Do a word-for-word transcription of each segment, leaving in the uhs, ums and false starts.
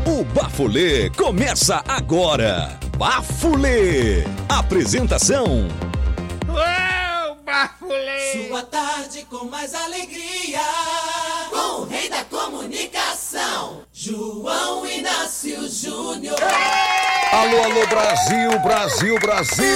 O Bafulê começa agora. Bafulê. Apresentação. Ô, Bafulê. Sua tarde com mais alegria. Com o rei da comunicação, João Inácio Júnior. Alô, alô, Brasil, Brasil, Brasil.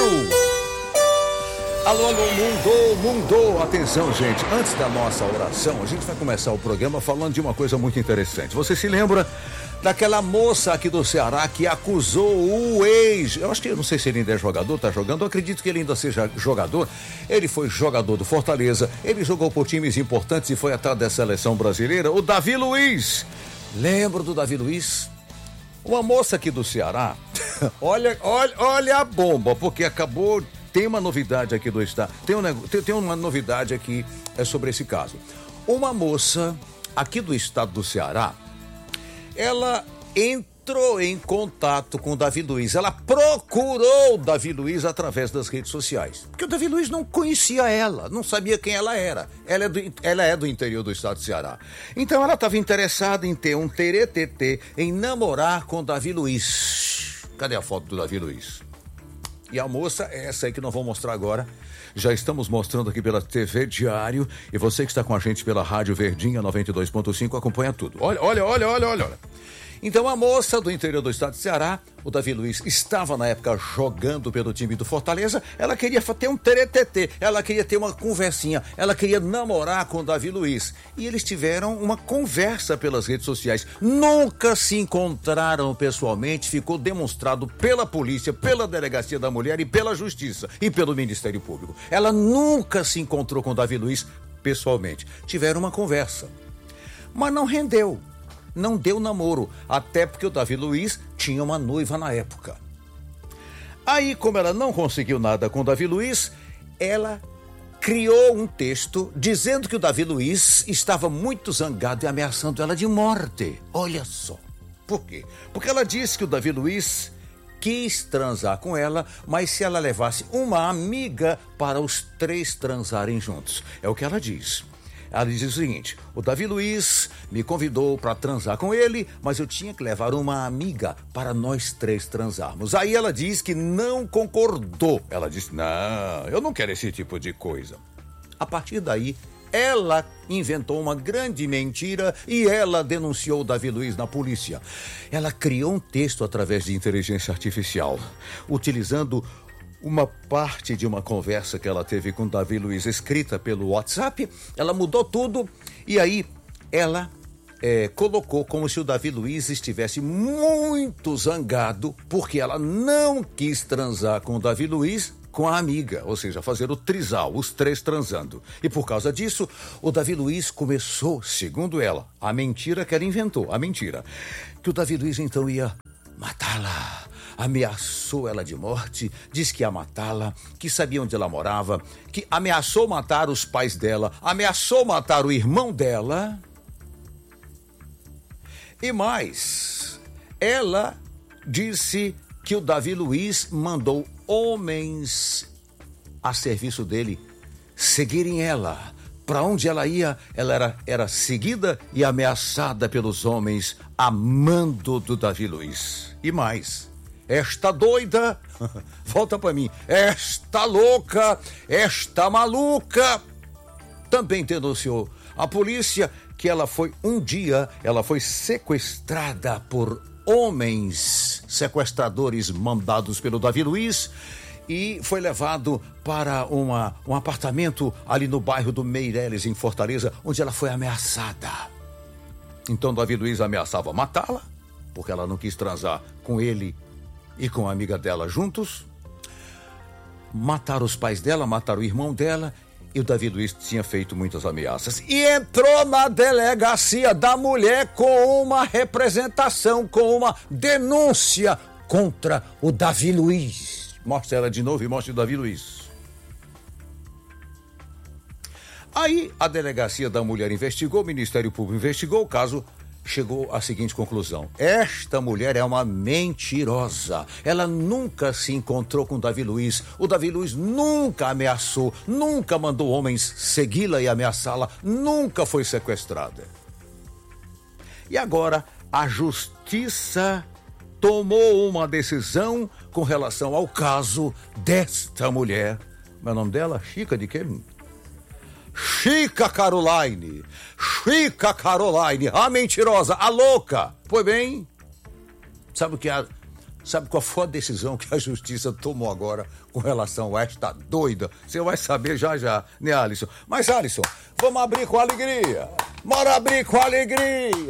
Alô, alô, mundo, mundo. Atenção, gente, antes da nossa oração, a gente vai começar o programa falando de uma coisa muito interessante. Você se lembra daquela moça aqui do Ceará que acusou o ex, eu acho que, eu não sei se ele ainda é jogador, tá jogando, eu acredito que ele ainda seja jogador. Ele foi jogador do Fortaleza, ele jogou por times importantes e foi atrás da seleção brasileira, o Davi Luiz. Lembra do Davi Luiz? Uma moça aqui do Ceará, olha, olha, olha a bomba, porque acabou. Tem uma novidade aqui do estado, tem, um, tem, tem uma novidade aqui é sobre esse caso. Uma moça aqui do estado do Ceará, ela entrou em contato com o Davi Luiz, ela procurou o Davi Luiz através das redes sociais, porque o Davi Luiz não conhecia ela, não sabia quem ela era, ela é do, ela é do interior do estado do Ceará, então ela estava interessada em ter um teretetê, em namorar com o Davi Luiz. Cadê a foto do Davi Luiz? E a moça é essa aí que nós vamos mostrar agora. Já estamos mostrando aqui pela T V Diário. E você que está com a gente pela Rádio Verdinha noventa e dois ponto cinco acompanha tudo. Olha, olha, olha, olha, olha, olha. Então a moça do interior do estado de Ceará, o Davi Luiz, estava na época jogando pelo time do Fortaleza. Ela queria ter um teretetê, ela queria ter uma conversinha, ela queria namorar com o Davi Luiz. E eles tiveram uma conversa pelas redes sociais. Nunca se encontraram pessoalmente, ficou demonstrado pela polícia, pela Delegacia da Mulher e pela Justiça e pelo Ministério Público. Ela nunca se encontrou com o Davi Luiz pessoalmente. Tiveram uma conversa, mas não rendeu. Não deu namoro, até porque o Davi Luiz tinha uma noiva na época. Aí, como ela não conseguiu nada com o Davi Luiz, ela criou um texto dizendo que o Davi Luiz estava muito zangado e ameaçando ela de morte. Olha só. Por quê? Porque ela disse que o Davi Luiz quis transar com ela, mas se ela levasse uma amiga para os três transarem juntos. É o que ela diz. Ela diz o seguinte: o Davi Luiz me convidou para transar com ele, mas eu tinha que levar uma amiga para nós três transarmos. Aí ela diz que não concordou. Ela disse: não, eu não quero esse tipo de coisa. A partir daí, ela inventou uma grande mentira e ela denunciou o Davi Luiz na polícia. Ela criou um texto através de inteligência artificial, utilizando uma parte de uma conversa que ela teve com o Davi Luiz, escrita pelo WhatsApp. Ela mudou tudo e aí ela é, colocou como se o Davi Luiz estivesse muito zangado porque ela não quis transar com o Davi Luiz com a amiga, ou seja, fazer o trisal, os três transando. E por causa disso, o Davi Luiz começou, segundo ela, a mentira que ela inventou, a mentira, que o Davi Luiz então ia matá-la. Ameaçou ela de morte, disse que ia matá-la, que sabia onde ela morava, que ameaçou matar os pais dela, ameaçou matar o irmão dela. E mais, ela disse que o Davi Luiz mandou homens a serviço dele seguirem ela. Para onde ela ia, ela era, era seguida e ameaçada pelos homens a mando do Davi Luiz. E mais, esta doida, volta pra mim, esta louca, esta maluca, também denunciou a polícia que ela foi, um dia, ela foi sequestrada por homens, sequestradores mandados pelo Davi Luiz, e foi levado para uma, um apartamento ali no bairro do Meireles, em Fortaleza, onde ela foi ameaçada. Então Davi Luiz ameaçava matá-la, porque ela não quis transar com ele e com a amiga dela juntos, matar os pais dela, matar o irmão dela, e o Davi Luiz tinha feito muitas ameaças. E entrou na Delegacia da Mulher com uma representação, com uma denúncia contra o Davi Luiz. Mostra ela de novo e mostra o Davi Luiz. Aí a Delegacia da Mulher investigou, o Ministério Público investigou o caso, chegou à seguinte conclusão: esta mulher é uma mentirosa. Ela nunca se encontrou com o Davi Luiz. O Davi Luiz nunca ameaçou, nunca mandou homens segui-la e ameaçá-la, nunca foi sequestrada. E agora a justiça tomou uma decisão com relação ao caso desta mulher. Meu nome dela? Chica de quê? Chica Caroline. Chica Caroline. A mentirosa, a louca. Pois bem, sabe o que a... Sabe qual foi a decisão que a justiça tomou agora com relação a esta doida? Você vai saber já já, né, Alisson? Mas, Alisson, vamos abrir com alegria. Bora abrir com alegria.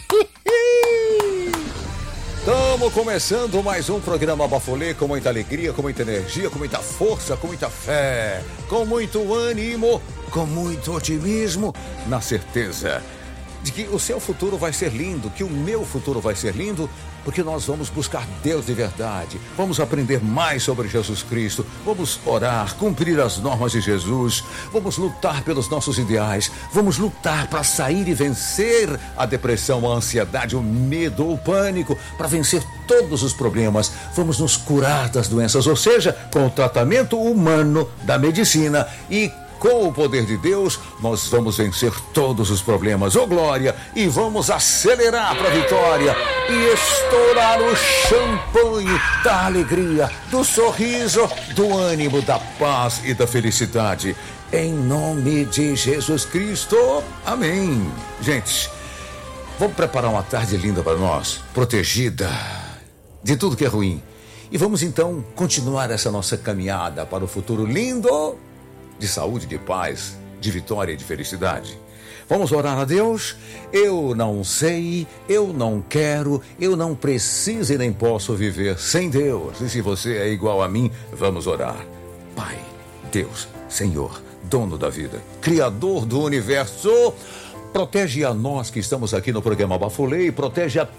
Estamos começando mais um programa Bafulê com muita alegria, com muita energia, com muita força, com muita fé, com muito ânimo, com muito otimismo, na certeza de que o seu futuro vai ser lindo, que o meu futuro vai ser lindo, porque nós vamos buscar Deus de verdade, vamos aprender mais sobre Jesus Cristo, vamos orar, cumprir as normas de Jesus, vamos lutar pelos nossos ideais, vamos lutar para sair e vencer a depressão, a ansiedade, o medo, o pânico, para vencer todos os problemas, vamos nos curar das doenças, ou seja, com o tratamento humano da medicina e com o poder de Deus, nós vamos vencer todos os problemas, ô glória, e vamos acelerar para a vitória e estourar o champanhe da alegria, do sorriso, do ânimo, da paz e da felicidade. Em nome de Jesus Cristo, amém. Gente, vamos preparar uma tarde linda para nós, protegida de tudo que é ruim. E vamos então continuar essa nossa caminhada para o futuro lindo, de saúde, de paz, de vitória e de felicidade. Vamos orar a Deus? Eu não sei, eu não quero, eu não preciso e nem posso viver sem Deus. E se você é igual a mim, vamos orar. Pai, Deus, Senhor, dono da vida, Criador do universo, protege a nós que estamos aqui no programa Bafulê e protege a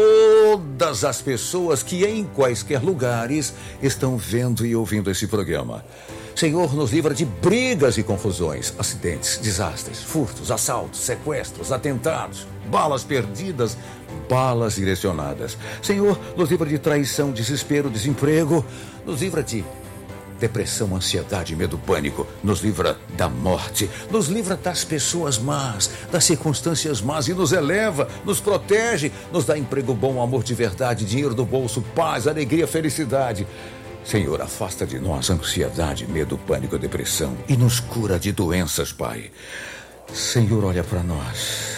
todas as pessoas que em quaisquer lugares estão vendo e ouvindo esse programa. Senhor, nos livra de brigas e confusões, acidentes, desastres, furtos, assaltos, sequestros, atentados, balas perdidas, balas direcionadas. Senhor, nos livra de traição, desespero, desemprego, nos livra de depressão, ansiedade, medo, pânico, nos livra da morte, nos livra das pessoas más, das circunstâncias más e nos eleva, nos protege, nos dá emprego bom, amor de verdade, dinheiro do bolso, paz, alegria, felicidade. Senhor, afasta de nós ansiedade, medo, pânico, depressão e nos cura de doenças, Pai. Senhor, olha para nós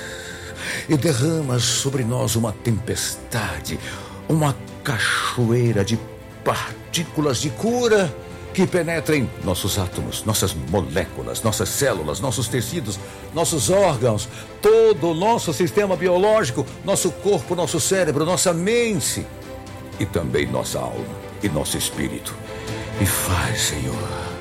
e derrama sobre nós uma tempestade, uma cachoeira de partículas de cura que penetrem nossos átomos, nossas moléculas, nossas células, nossos tecidos, nossos órgãos, todo o nosso sistema biológico, nosso corpo, nosso cérebro, nossa mente e também nossa alma e nosso espírito. E faz, Senhor,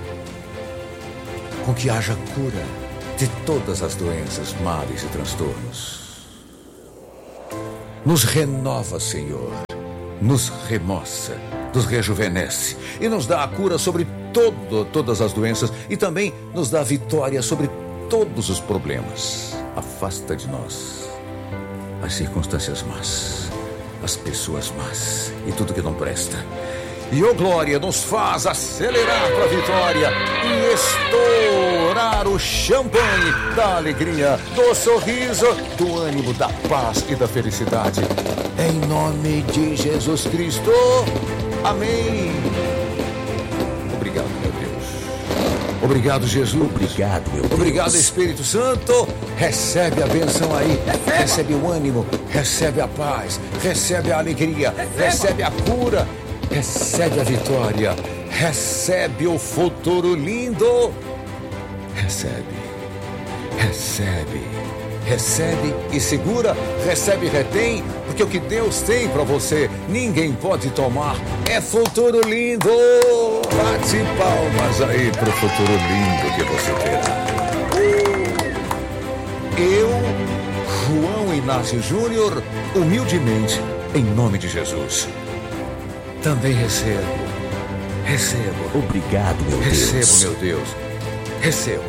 com que haja cura de todas as doenças, males e transtornos. Nos renova, Senhor, nos remoça, nos rejuvenesce e nos dá a cura sobre todo, todas as doenças e também nos dá a vitória sobre todos os problemas. Afasta de nós as circunstâncias más, as pessoas más e tudo que não presta. E, ô glória, nos faz acelerar para a vitória e estourar o champanhe da alegria, do sorriso, do ânimo, da paz e da felicidade. Em nome de Jesus Cristo, amém. Obrigado, meu Deus. Obrigado, Jesus. Obrigado, meu Deus. Obrigado, Espírito Santo. Recebe a benção aí. Recebe o ânimo, recebe a paz, recebe a alegria, recebe a cura. Recebe a vitória, recebe o futuro lindo, recebe, recebe, recebe e segura, recebe e retém, porque o que Deus tem para você, ninguém pode tomar, é futuro lindo. Bate palmas aí pro futuro lindo que você terá. Eu, João Inácio Júnior, humildemente, em nome de Jesus, também recebo, recebo. Obrigado, meu recebo, Deus. Recebo, meu Deus. Recebo.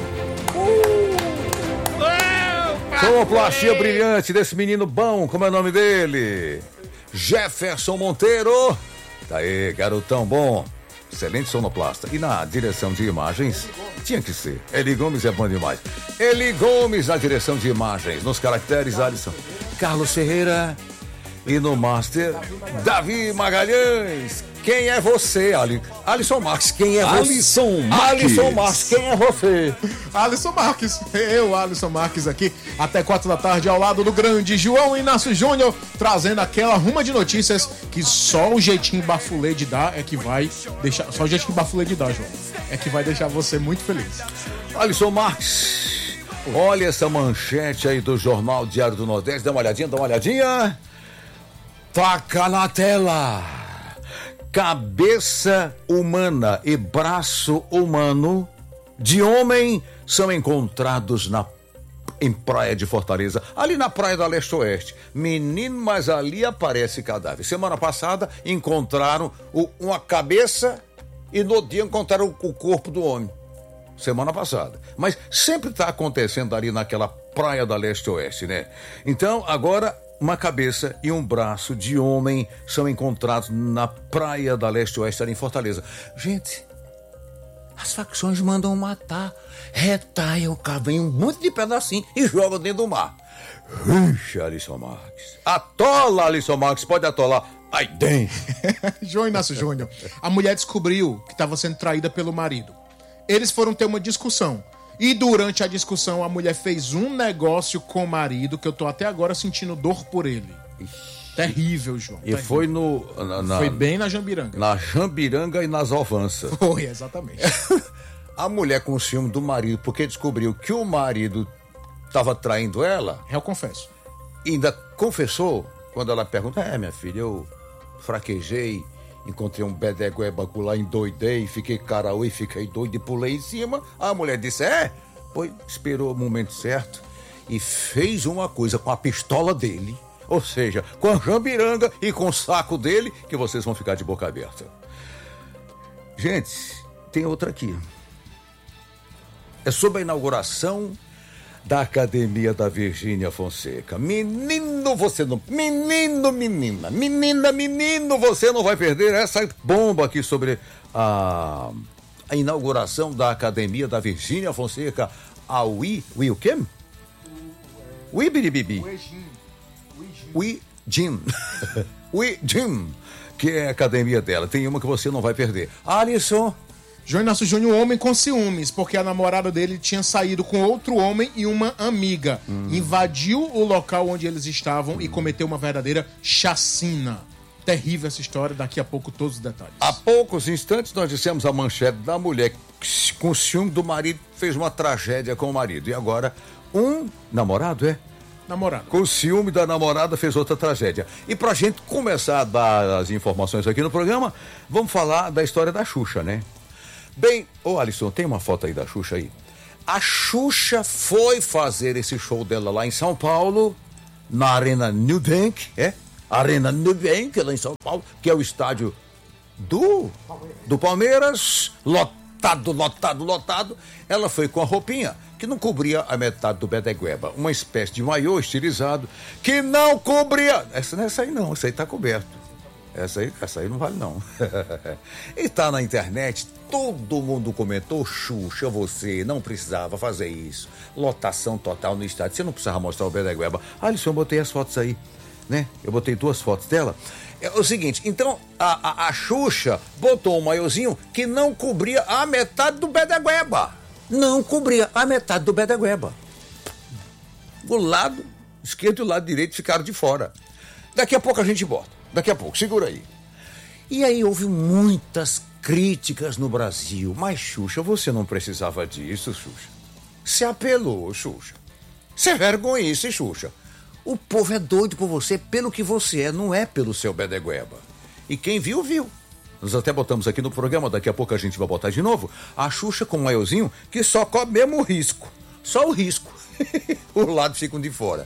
Uh! Sonoplastia brilhante desse menino bom, como é o nome dele? Jefferson Monteiro. Tá aí, garotão bom. Excelente sonoplasta. E na direção de imagens, Tinha que ser. Eli Gomes é bom demais. Eli Gomes na direção de imagens, nos caracteres, Alisson Carlos Ferreira e no master, Davi Magalhães. Quem é você, Ali? Alisson Marques, quem é você? Alisson Marques. Alisson Marques, quem é você? Alisson Marques, eu, Alisson Marques, aqui até quatro da tarde, ao lado do grande João Inácio Júnior, trazendo aquela ruma de notícias que só o jeitinho bafulê de dar é que vai deixar. Só o jeitinho bafulê de dar, João, é que vai deixar você muito feliz. Alisson Marques, olha essa manchete aí do Jornal Diário do Nordeste, dá uma olhadinha, dá uma olhadinha. Taca na tela. Cabeça humana e braço humano de homem são encontrados na, em praia de Fortaleza, ali na praia da Leste-Oeste. Menino, mas ali aparece cadáver. Semana passada encontraram o, uma cabeça e no dia encontraram o, o corpo do homem. Semana passada. Mas sempre está acontecendo ali naquela praia da Leste-Oeste, né? Então, agora, uma cabeça e um braço de homem são encontrados na praia da Leste-Oeste, ali em Fortaleza. Gente, as facções mandam matar, retalham, cavem um monte de pedacinho e jogam dentro do mar. Ixi, Alisson Marques. Atola, Alisson Marques, pode atolar. Aí dentro. João Inácio Júnior, a mulher descobriu que estava sendo traída pelo marido. Eles foram ter uma discussão. E durante a discussão, a mulher fez um negócio com o marido que eu tô até agora sentindo dor por ele. Ixi. Terrível, João. E terrível. foi no... Na, na, foi bem na Jambiranga. Na Jambiranga e nas Alvanças. Foi, exatamente. A mulher com ciúme do marido, porque descobriu que o marido estava traindo ela. Eu confesso. Ainda confessou, quando ela pergunta, é, minha filha, eu fraquejei, encontrei um bedeguebacu lá, endoidei, fiquei caraú e fiquei doido e pulei em cima. A mulher disse, é, pois esperou o momento certo e fez uma coisa com a pistola dele, ou seja, com a jambiranga e com o saco dele, que vocês vão ficar de boca aberta. Gente, tem outra aqui. É sobre a inauguração da Academia da Virgínia Fonseca. Menino, você não... Menino, menina. Menina, menino, você não vai perder essa bomba aqui sobre a, a inauguração da Academia da Virgínia Fonseca. A Ui... Ui o quê? Ui biribibi. Ui Jim. Ui Jim. Que é a academia dela. Tem uma que você não vai perder. Alisson... João Inácio Júnior, um homem com ciúmes, porque a namorada dele tinha saído com outro homem e uma amiga. Hum. Invadiu o local onde eles estavam hum. e cometeu uma verdadeira chacina. Terrível essa história, daqui a pouco todos os detalhes. Há poucos instantes nós dissemos a manchete da mulher que com ciúme do marido fez uma tragédia com o marido. E agora um namorado, é? Namorado. Com ciúme da namorada fez outra tragédia. E pra gente começar a dar as informações aqui no programa, vamos falar da história da Xuxa, né? Bem, ô Alisson, tem uma foto aí da Xuxa aí? A Xuxa foi fazer esse show dela lá em São Paulo, na Arena Nubank, é? Arena Nubank, lá em São Paulo, que é o estádio do, do Palmeiras, lotado, lotado, lotado. Ela foi com a roupinha que não cobria a metade do bedegueba, uma espécie de maiô estilizado que não cobria... Essa, essa aí não, essa aí tá coberto. Essa aí, essa aí não vale não. E tá na internet, todo mundo comentou, Xuxa, você não precisava fazer isso. Lotação total no estádio, você não precisava mostrar o bedegueba. Alisson, eu botei as fotos aí, né? Eu botei duas fotos dela. É o seguinte, então a, a, a Xuxa botou um maiozinho que não cobria a metade do bedegueba. Não cobria a metade do bedegueba. O lado esquerdo e o lado direito ficaram de fora. Daqui a pouco a gente bota. Daqui a pouco, segura aí. E aí houve muitas críticas no Brasil. Mas, Xuxa, você não precisava disso, Xuxa. Se apelou, Xuxa. Você vergonhice, Xuxa. O povo é doido por você pelo que você é, não é pelo seu bedegueba. E quem viu, viu. Nós até botamos aqui no programa, daqui a pouco a gente vai botar de novo, a Xuxa com um maiozinho que só cobre mesmo o risco. Só o risco. O lado ficam de fora.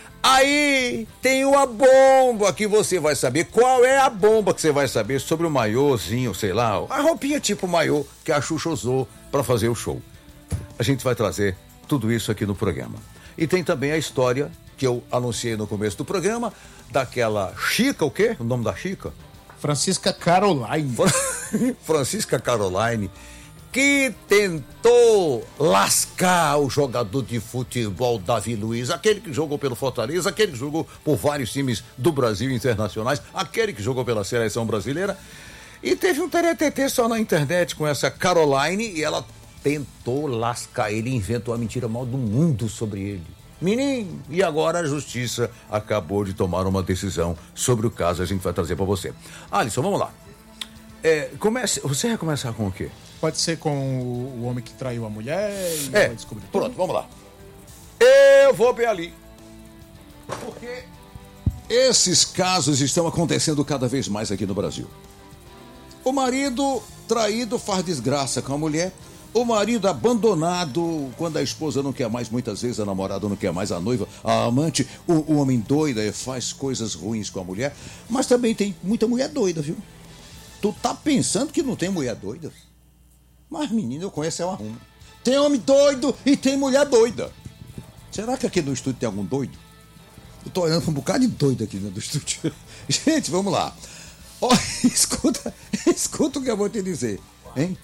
Aí tem uma bomba que você vai saber. Qual é a bomba que você vai saber sobre o maiôzinho, sei lá, a roupinha tipo maiô que a Xuxa usou para fazer o show. A gente vai trazer tudo isso aqui no programa. E tem também a história que eu anunciei no começo do programa, daquela Chica, o quê? O nome da Chica? Francisca Caroline. Francisca Caroline, que tentou lascar o jogador de futebol Davi Luiz, aquele que jogou pelo Fortaleza, aquele que jogou por vários times do Brasil internacionais, aquele que jogou pela seleção brasileira. E teve um teretetê só na internet com essa Caroline e ela tentou lascar ele, inventou a mentira mal do mundo sobre ele. Menino, e agora a justiça acabou de tomar uma decisão sobre o caso, a gente vai trazer pra você. Alisson, vamos lá. É, comece, você vai começar com o quê? Pode ser com o, o homem que traiu a mulher e É, vai descobrir tudo. pronto, vamos lá. Eu vou ver ali. Porque esses casos estão acontecendo cada vez mais aqui no Brasil. O marido traído faz desgraça com a mulher. O marido abandonado quando a esposa não quer mais, muitas vezes a namorada não quer mais, a noiva, a amante. O, o homem doido faz coisas ruins com a mulher. Mas também tem muita mulher doida, viu? Tu tá pensando que não tem mulher doida? Mas, menino, eu conheço é uma arrumo. Tem homem doido e tem mulher doida. Será que aqui no estúdio tem algum doido? Eu tô olhando pra um bocado de doido aqui dentro do estúdio. Gente, vamos lá. Ó, escuta, escuta o que eu vou te dizer, hein?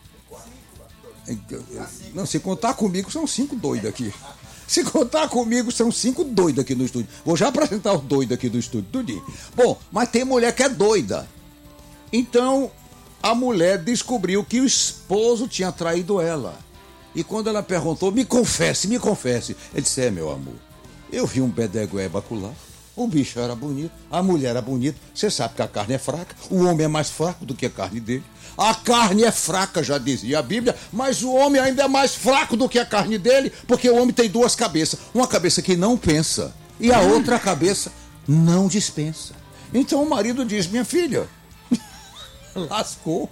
Não, se contar comigo, são cinco doidos aqui. Se contar comigo, são cinco doidos aqui no estúdio. Vou já apresentar os doidos aqui do estúdio, tudinho. Bom, mas tem mulher que é doida. Então, a mulher descobriu que o esposo tinha traído ela. E quando ela perguntou, me confesse, me confesse. Ele disse, é, meu amor, eu vi um bedegueba acolá. O bicho era bonito, a mulher era bonita. Você sabe que a carne é fraca, o homem é mais fraco do que a carne dele. A carne é fraca, já dizia a Bíblia, mas o homem ainda é mais fraco do que a carne dele, porque o homem tem duas cabeças. Uma cabeça que não pensa e a outra cabeça não dispensa. Então o marido diz, minha filha, lascou.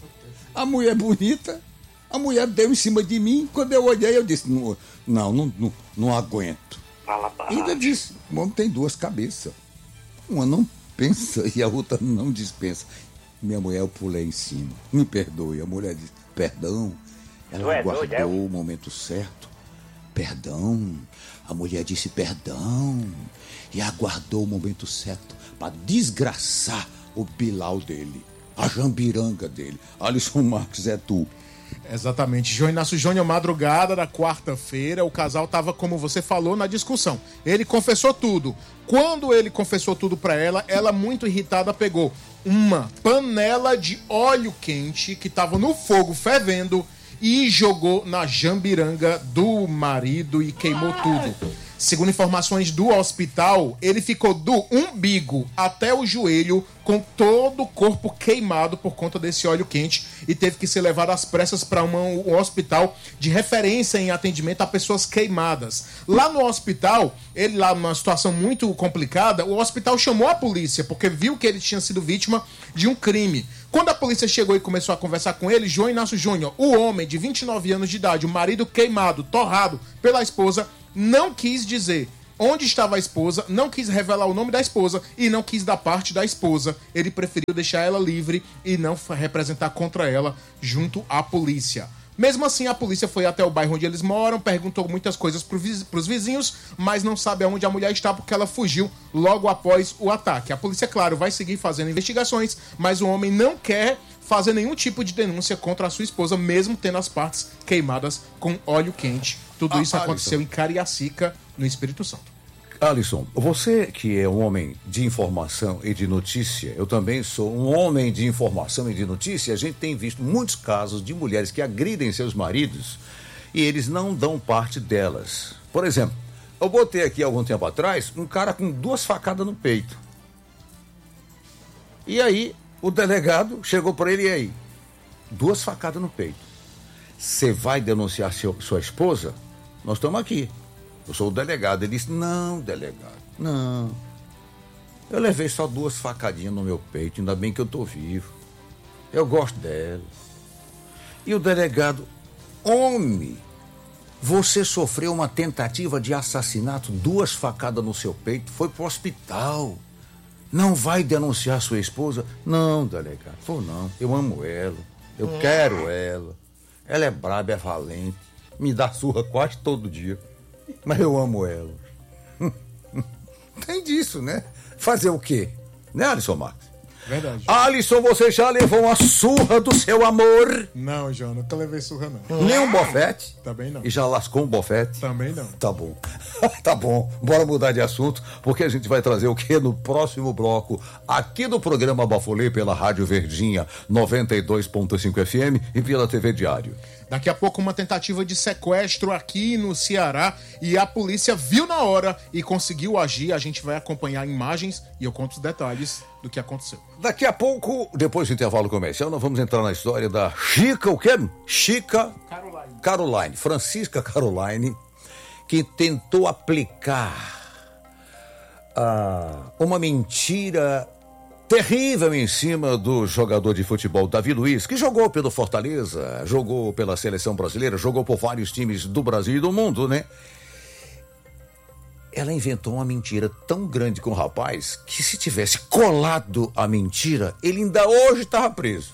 A mulher bonita, a mulher deu em cima de mim. Quando eu olhei, eu disse, não, não, não, não, não aguento. Ainda disse, o homem tem duas cabeças. Uma não pensa e a outra não dispensa. Minha mulher, eu pulei em cima. Me perdoe. A mulher disse, perdão. Ela é aguardou doido, é? o momento certo. Perdão. A mulher disse perdão. E aguardou o momento certo para desgraçar o Bilal dele. A jambiranga dele. Alisson Marques, é tu. Exatamente. João Inácio Júnior, madrugada da quarta-feira, o casal tava, como você falou, na discussão. Ele confessou tudo. Quando ele confessou tudo pra ela, ela, muito irritada, pegou uma panela de óleo quente que tava no fogo fervendo e jogou na jambiranga do marido e queimou tudo. Segundo informações do hospital, ele ficou do umbigo até o joelho com todo o corpo queimado por conta desse óleo quente e teve que ser levado às pressas para um hospital de referência em atendimento a pessoas queimadas. Lá no hospital, ele lá numa situação muito complicada, o hospital chamou a polícia porque viu que ele tinha sido vítima de um crime. Quando a polícia chegou e começou a conversar com ele, João Inácio Júnior, o homem de vinte e nove anos de idade, o marido queimado, torrado pela esposa, não quis dizer onde estava a esposa, não quis revelar o nome da esposa e não quis dar parte da esposa. Ele preferiu deixar ela livre e não representar contra ela junto à polícia. Mesmo assim, a polícia foi até o bairro onde eles moram, perguntou muitas coisas para os vizinhos, mas não sabe aonde a mulher está porque ela fugiu logo após o ataque. A polícia, claro, vai seguir fazendo investigações, mas o homem não quer fazer nenhum tipo de denúncia contra a sua esposa, mesmo tendo as partes queimadas com óleo quente. Tudo Ah, isso aconteceu Alisson. em Cariacica, no Espírito Santo. Alisson, você que é um homem de informação e de notícia, eu também sou um homem de informação e de notícia, a gente tem visto muitos casos de mulheres que agridem seus maridos e eles não dão parte delas. Por exemplo, eu botei aqui algum tempo atrás um cara com duas facadas no peito. E aí, o delegado chegou para ele e aí, duas facadas no peito. Você vai denunciar seu, sua esposa? Nós estamos aqui. Eu sou o delegado. Ele disse, não, delegado, não. Eu levei só duas facadinhas no meu peito, ainda bem que eu tô vivo. Eu gosto dela. E o delegado, homem, você sofreu uma tentativa de assassinato, duas facadas no seu peito, foi pro hospital. Não vai denunciar sua esposa? Não, delegado, vou não. Eu amo ela, eu quero ela. Ela é braba, é valente, me dá surra quase todo dia. Mas eu amo ela. Tem disso, né? Fazer o quê? Né, Alisson Marques? Verdade. Alisson, você já levou uma surra do seu amor? Não, João, nunca levei surra, não. Nem um bofete? Também não. E já lascou um bofete? Também não. Tá bom. Tá bom. Bora mudar de assunto, porque a gente vai trazer o que no próximo bloco, aqui do programa Bafulê, pela Rádio Verdinha noventa e dois ponto cinco F M e pela T V Diário. Daqui a pouco uma tentativa de sequestro aqui no Ceará e a polícia viu na hora e conseguiu agir. A gente vai acompanhar imagens e eu conto os detalhes do que aconteceu. Daqui a pouco, depois do intervalo comercial, nós vamos entrar na história da Chica, o quê? Chica Caroline. Caroline, Francisca Caroline, que tentou aplicar ah, uma mentira terrível em cima do jogador de futebol Davi Luiz, que jogou pelo Fortaleza, jogou pela seleção brasileira, jogou por vários times do Brasil e do mundo, né? Ela inventou uma mentira tão grande com o rapaz que, se tivesse colado a mentira, ele ainda hoje estava preso.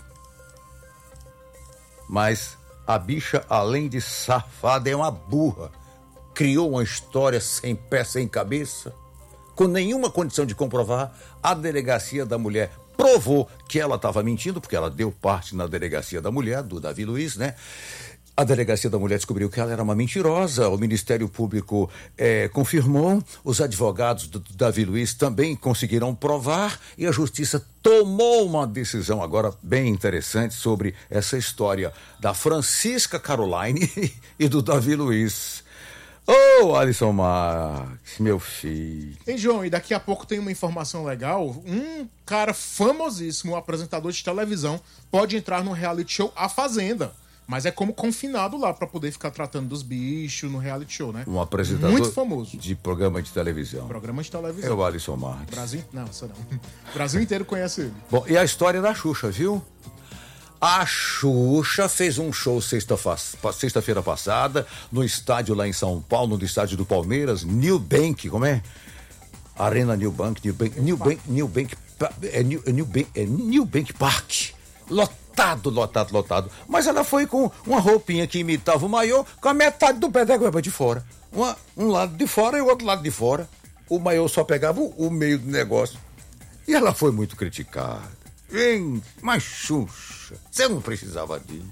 Mas a bicha, além de safada, é uma burra. Criou uma história sem pé, sem cabeça, com nenhuma condição de comprovar. A delegacia da mulher provou que ela estava mentindo, porque ela deu parte na delegacia da mulher, do Davi Luiz, né? A delegacia da mulher descobriu que ela era uma mentirosa, o Ministério Público é, confirmou, os advogados do Davi Luiz também conseguiram provar e a Justiça tomou uma decisão agora bem interessante sobre essa história da Francisca Caroline e do Davi Luiz. Ô, oh, Alisson Marques, meu filho. Hein, João, e daqui a pouco tem uma informação legal. Um cara famosíssimo, um apresentador de televisão, pode entrar no reality show A Fazenda. Mas é como confinado lá, pra poder ficar tratando dos bichos no reality show, né? Um apresentador muito famoso de programa de televisão. Programa de televisão. É o Alisson Marques. Brasil... Não, isso não. O Brasil inteiro conhece ele. Bom, e a história da Xuxa, viu? A Xuxa fez um show sexta-feira sexta-feira passada no estádio lá em São Paulo, no estádio do Palmeiras, New Bank, como é? Arena New Bank, New Bank, New Bank, New Bank, é New, é New Bank, é New Bank Park. Lotado, lotado, lotado. Mas ela foi com uma roupinha que imitava o maiô, com a metade do pé da goela de fora. Uma, um lado de fora e o outro lado de fora. O maiô só pegava o, o meio do negócio. E ela foi muito criticada. Hein, mas Xuxa, você não precisava disso.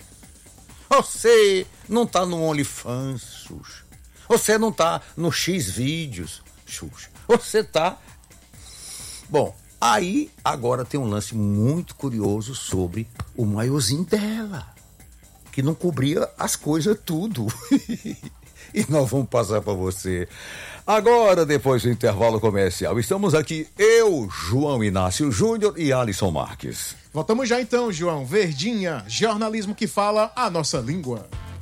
Você não tá no OnlyFans, Xuxa. Você não tá no X-Vídeos, Xuxa. Você tá... Bom, aí agora tem um lance muito curioso sobre o maiôzinho dela, que não cobria as coisas tudo. E nós vamos passar para você. Agora, depois do intervalo comercial, estamos aqui, eu, João Inácio Júnior e Alisson Marques. Voltamos já então, João. Verdinha, jornalismo que fala a nossa língua.